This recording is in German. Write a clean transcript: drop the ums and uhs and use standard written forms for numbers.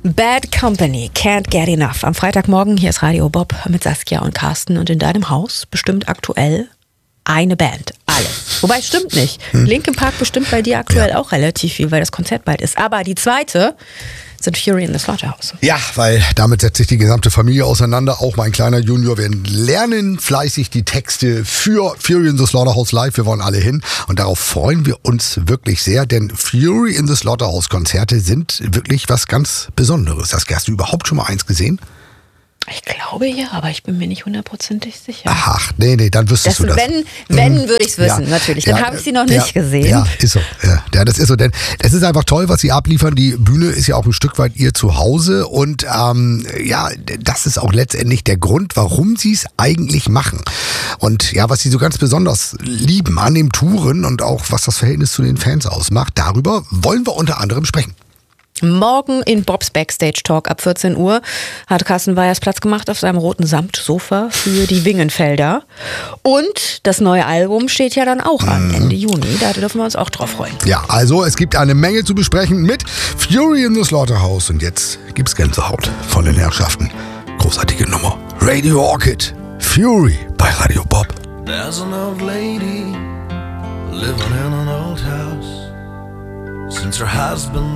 Bad Company, Can't Get Enough. Am Freitagmorgen, hier ist Radio Bob mit Saskia und Carsten. Und in deinem Haus bestimmt aktuell eine Band. Alle. Wobei, es stimmt nicht. Linkin Park bestimmt bei dir aktuell auch relativ viel, weil das Konzert bald ist. Aber die zweite sind Fury in the Slaughterhouse. Ja, weil damit setzt sich die gesamte Familie auseinander. Auch mein kleiner Junior. Wir lernen fleißig die Texte für Fury in the Slaughterhouse live. Wir wollen alle hin. Und darauf freuen wir uns wirklich sehr. Denn Fury in the Slaughterhouse Konzerte sind wirklich was ganz Besonderes. Saskia, hast du überhaupt schon mal eins gesehen? Ich glaube ja, aber ich bin mir nicht hundertprozentig sicher. Ach, nee, dann wüsstest du das. Wenn würde ich es wissen, natürlich. Dann habe ich sie noch nicht gesehen. Ja, ist so. Ja, das ist so. Denn es ist einfach toll, was sie abliefern. Die Bühne ist ja auch ein Stück weit ihr Zuhause. Und das ist auch letztendlich der Grund, warum sie es eigentlich machen. Und ja, was sie so ganz besonders lieben an dem Touren und auch was das Verhältnis zu den Fans ausmacht, darüber wollen wir unter anderem sprechen. Morgen in Bobs Backstage Talk ab 14 Uhr hat Carsten Weyers Platz gemacht auf seinem roten Samtsofa für die Wingenfelder. Und das neue Album steht ja dann auch an, Ende Juni. Da dürfen wir uns auch drauf freuen. Ja, also es gibt eine Menge zu besprechen mit Fury in the Slaughterhouse. Und jetzt gibt's Gänsehaut von den Herrschaften. Großartige Nummer. Radio Orchid. Fury bei Radio Bob. There's an old lady living in an old house. Since her husband